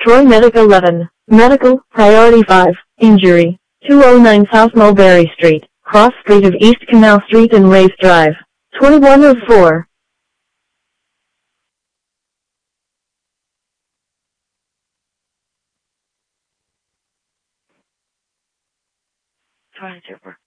Troy Medic 11. Medical, Priority 5. Injury. 209 South Mulberry Street, Cross Street of East Canal Street and Race Drive. 2104. Try to